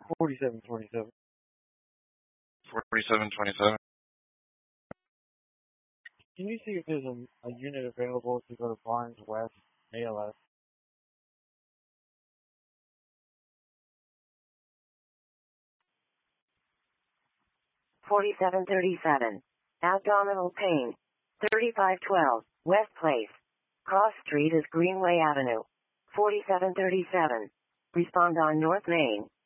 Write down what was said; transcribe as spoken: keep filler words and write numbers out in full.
forty-seven twenty-seven. forty-seven twenty-seven. Can you see if there's a, a unit available to go to Barnes West, A L S? forty-seven thirty-seven. Abdominal pain. thirty-five twelve. West Place. Cross Street is Greenway Avenue. forty-seven thirty-seven. Respond on North Main.